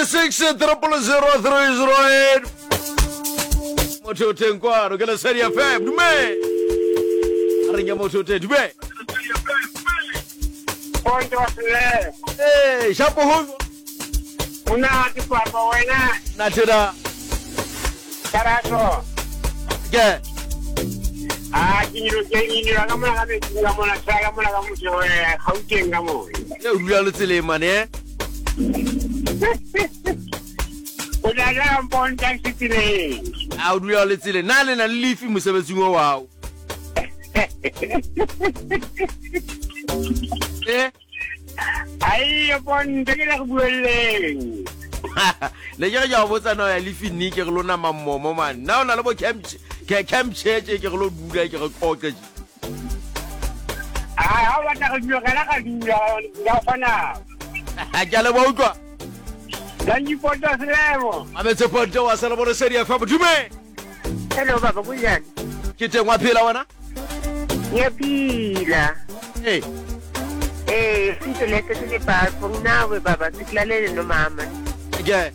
086-000-308 motho tengkwano ke lesedi FM dume a re nya motho te dume Ponto wasile. shapo ho Una ti papa wena. na tena Taraso. ke Kinyo kamona ka be ka mona tsaya mona ka motho Gauteng ka mo. e dula le tsele mane O la la ponto sitile. a dula le tsele na le na lefi mosebetsing o wao Ai ponto ke la go bueleng. le ke ja botsa no ya lefi ni ke re lona mammomo man na ona le bo camp church ke re lo dula ke re qoqe Ha wa ta go dula ka dula ya fana. a ke le boutlwa Danji ponto selemo. a metse ponto wa sala bona seria fa dume Hello baba kujani? ke tengwa phela wena Ngiyapila. Sitolete sinipapo nawe baba siklalele nomama. ke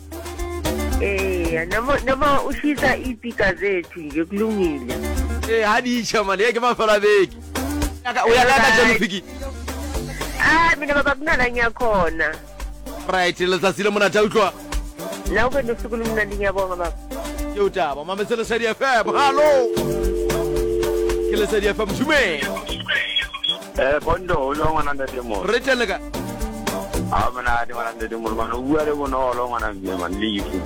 Noma ushisa ipika zethu nje kulungile. ha di chama le ke mafala beki o ya ka tjena fiki Mina baba kunala ngiyakhona. right le tsatsi le mona tautlwa La ube nosuku lumnandi ngiyabonga baba. ke utaba mama tsela seria FM hallo ke le seria FM dume Pondo lo ngwana ntate mo. re telega Mana di ngwana ntate mo mano bua le bono lo ngwana mme man lifu.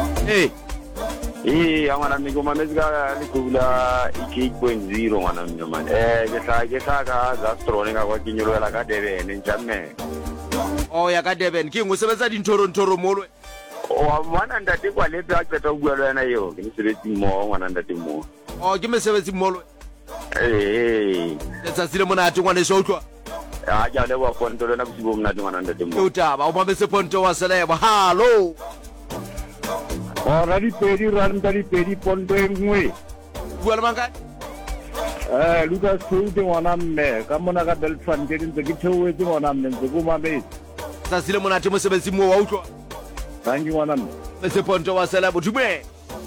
Ngwana mme go mamezga le kula 8.0 ngwana mme man. Ke sa ka za strone ka kwa kinyolo la ka Durban njamme. o ya ka Durban ke ngo sebetsa dintoro molwe O mwana ntate kwa le tsa ka bua le yena yo ke sebetsi mo ngwana ntate mo. o ke mesebetsi molwe le tsatsi le mona ngwane so utlwa A ja le wa ponto le na busibo mna ngwana ntate ke mo. utaba o mametse ponto wa selebo hallo Ora di pedi ponto engwe. bua le manga Lucas Thude ngwana mme ka mona ka Belfast ke ntse ke theoetse ngwana mme ntse go mametse. tsatsi le mona mosebetsi mo wa utlwa Thank you ngwana mme. metse ponto wa selebo dume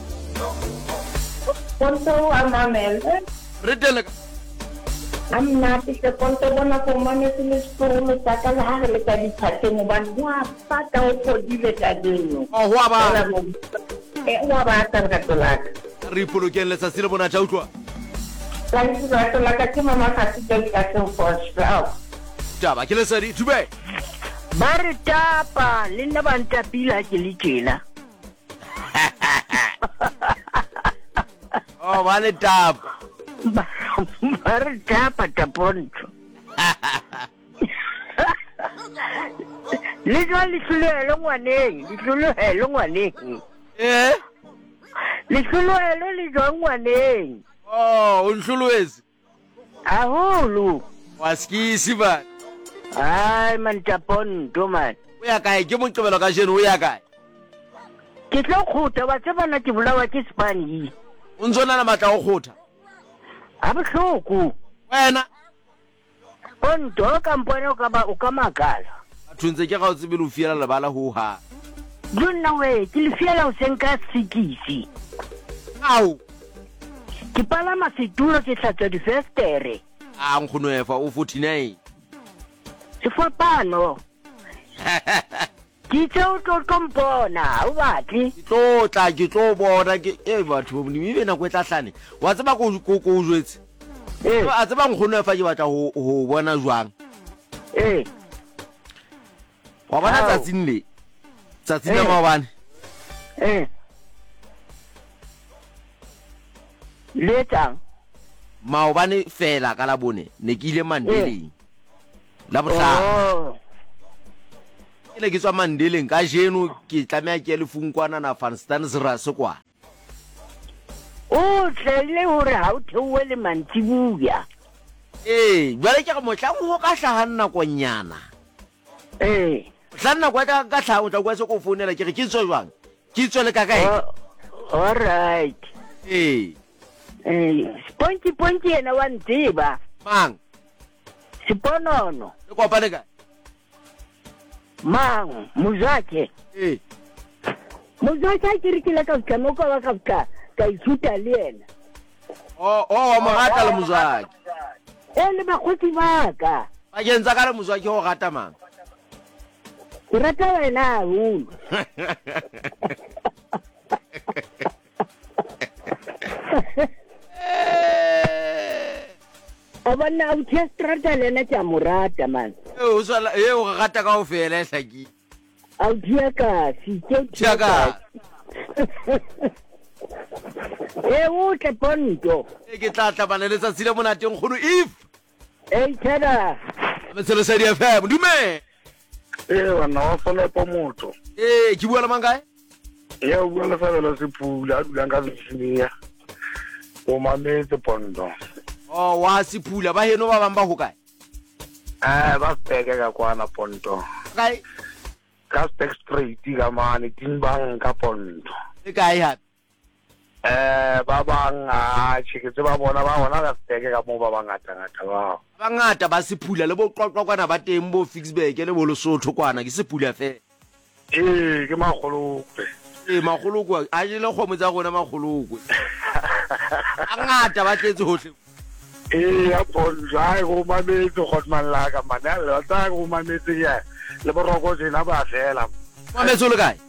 Ponto amamel. re telega Am napi se ponto bona ko mane sile skolo sa ka la le ka di phate mo ban wa pa ka o podile ka dino. o hwa ba Wa ba ta ka tola. re ipolokeng le tsatsi le mona utlwa Ka di ka tola ka ke mama ka se ka se post. taba ke le sedi dume Ba re tapa le nna ba ntapila ke le tjena. o ba le tapa Ba re tapa ta ponto. Le jwa le hlolelo ngwaneng, le hlolelo le jwa ngwaneng. o nhlulwezi Aholo. wa skisi ba Ai man ta ponto man. o ya kae ke moqebelo ka jeno o ya kae Ke tlo khuta wa tsebana ke bulawa ke Spanish. o ntsona na matla o khotha A bohloko. wena Ponto ka mpone o ka magala. a thuntse ke ga o tsebile o fiela lebala ho ha Lona we ke le fiela o senka sikisi. au Ke palama setulo ke hlatswa difestere. a nkgono efa o 49 Sefapano. Ke tlo mpona, o batle. ke tlo bona ke batho ba monimi bena go tlatlane wa tseba ko o jwetse a tseba nkgono efa ke batla ho bona jwang wa bona tsatsing le maobane Letang. maobane fela ka la bone ne ke ile Mandeleng la bohlano ke ne ke tswa Mandeleng ka jeno ke tlamea ke le funkwana na Van Stansras kwa O tlele hore ha o theowe le mantsibuya. jwale ke re mohlang ho ka hlahanna konyana hlanna kwa ka tlha o tla kwa se ko founela ke re ke tswe jwang ke tswe le ka kae All right. Ponti yena wa ntseba. mang Siponono. le kopane ka Mang, muzake. Mozaka ke re ke la ka fika mo ka ka ithuta le yena. wa mo rata le Mozwaki Le bakgotsi ba ka. ba ke ntsa ka le Mozwaki go rata mang Ke rata wena haholo. Abana o tsestrata lena tsa morata man. o sala o rata ka o fela hlaki A dia ka si ke Tjaka. o tle Ponto. ke tla tlabana le tsatsile monateng kgono if Tada. Metselo sa di FM dume wena wa fola po motho ke bua le mang kae ya o bua le Sabelo Sepula a dulang ka Sefiniya o mametse Ponto wa Sepula ba heno ba bang ba ho kae ba peke ka kwana Ponto kae ka Spec Street ka mane Timbang ka Ponto e kae ha ba bang a tshiketse ba bona ka peke ka mo ba bangata ba bangata ba Sepula le bo qoqwa kwana ba teng bo Fixburg le bo Lesotho kwana ke Sepula fe ke magolokwe magoloko a jele kgomo tsa gona magoloko a ngata ba tletse hohle ya Ponto ai go mametse Hotman la ka mana le ta go mametse ya le boroko tsena ba fela mametso le kae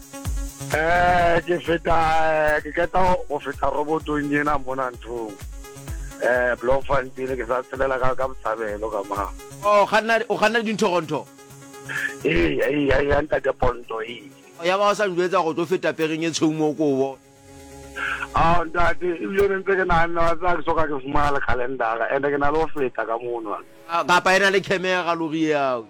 ke feta ke keta o feta robotong yena mona nthong Bloemfontein ke sa tselela ka Botshabelo ka ma o ganna dinthogontho ya nta de Ponto ya ba sa njwetsa go tlo feta pereng e tshomo ko bo ntate ibile ntse ke nana tsa ke soka ke fumana calendar ende ke na lo feta ka mono ka pa ena le camera lori ya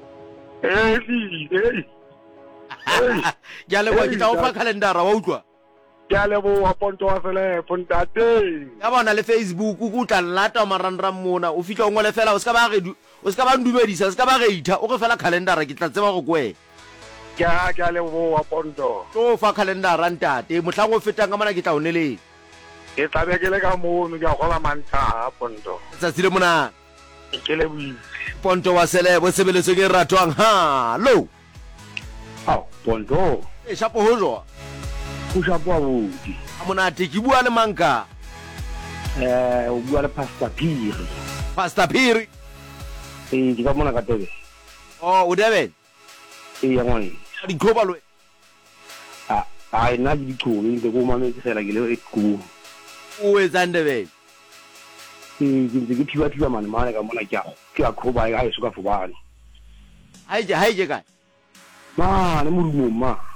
ya le wa kitla o fa calendar wa utlwa ya le bo wa Ponto wa sele Pontate ya bona le Facebook o tla lata marandrang mona o fitla o ngole fela o ska ba ndumedisa o ska ba reitha o go fela calendar ke tla tseba go kwe ya le bo wa Ponto to fa calendar ntate mohlang o fetang ka mana ke tla o neleng e tabekele ka mono ke a gola mantha Ponto tsa tsile mona ke le bui Ponto wa sele bo sebeletso ke ratwang ha lo Ponto shapo ho jo o shapo a bodi a monate ke bua le manka o bua le Pastor Phiri ke ka mona ka tebe o Durban ya ngwane di global we nna ke dikgomo ntse ko mametse fela ke le ko o etsa Durban ke ntse ke thiba mane ka mona ke a khoba ga e soka fobane haije kae le modumo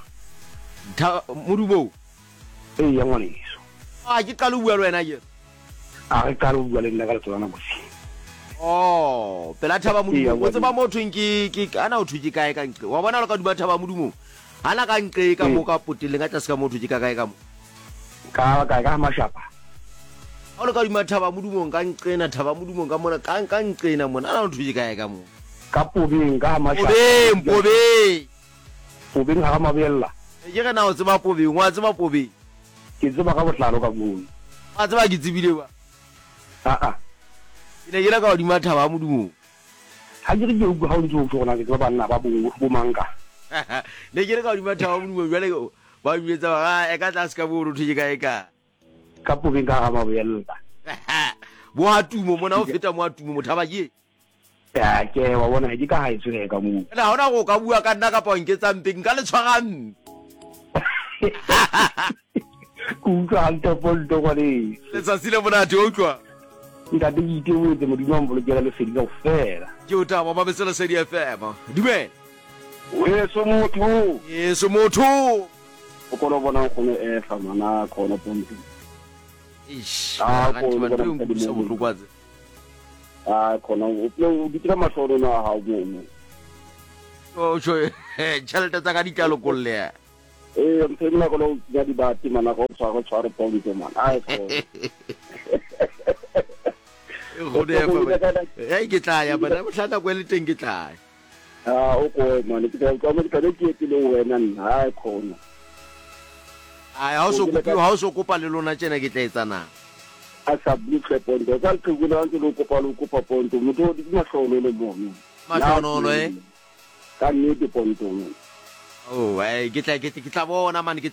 modumo ya ngwane ke qala o bua le wena ke ke qala o bua le nna ka letswana bosi pela thaba modumo o tseba motho ke ana o thuki kae ka ntle wa bona le ka duma thaba modumo ana ka ntle ka mo ka potele ka tsa ka motho ke ka kae ka mo ka mashapa o le ka duma thaba modumo ka nqena thaba modumo ka mona ka nqena mona ana o thuki kae ka mo ka pobeng ka mashapa pobeng ha mabella ke re na o tseba pobeng wa tseba pobeng ke tseba ka botlalo ka mono a tseba ke tsebile ba ke ne ka dima thaba modumo ha ke re go ha o ntse o tsona ke tseba banna ba bo manka ne ke re ka dima thaba modumo jwale ba buetsa ba e ka tla ska bo ruthe ke ka pobeng ka mabella bo atumo mona o feta mo atumo mothaba ke ke wa bona ke ka ha itse ka mo na hona go ka bua ka nna ka ponke tsa mpeng ka le tshwarang kuka anta Ponto kwa le tsatsi le monate o utlwa ntate ke itewetse modimo wa mbolokela le fedi ka ofela ke o taba ba mesela se di FM dumela yeso motho o kono bona khone fa mana khona Ponto khona o ditira masoro na ha o mo o tšhelete tsa ka di tla lokollea mfemla kono ya di bati mana go tshwara Ponto man ke tla ya bana botlhata kwa le teng ke tla o ko man ke tla ka mo ka ke le wena nna khona ha o so kopa le lona tsena ke tla etsana a sa blitle Ponto ka ke gona ntse lo kopa Ponto motho di mahlolo le bona mahlolo ka nnete Ponto oh ke tla bona man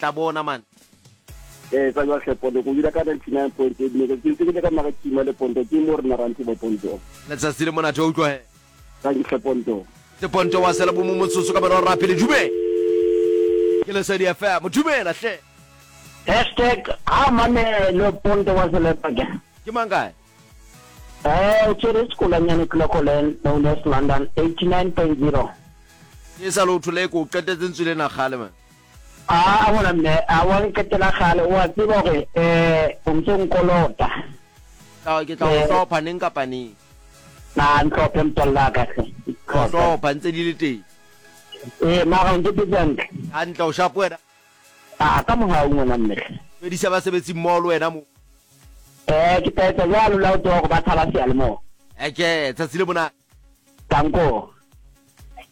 sa jwa Seponto go dira ka 99.8 ne ke tsile ka magatima le Ponto ke mo rena rantsi bo Ponto let's see le mona tlo utlwa he ka ke Seponto wa sela bo mo motsotso ka bana rapele dume ke le sa di FM dumela hle #amane lo Ponto wa sela paka ke manga Church kulanyane klokolen known as London 89.0 ke sa lo thule ko qetetse ntsule na khale man bona mme a wa ketela khale wa tsebo re o ntse nkolota ke tla o hlopa neng ka pani na ntlophe mtolla ka se hlopa ntse di le teng mara ntse tseng a ntla o shapo wena ka moha o ngwana mme be di sa ba sebetsi mall wena mo ke tsa jalo la o tlo go ba thala se almo ke tsatsile bona tanko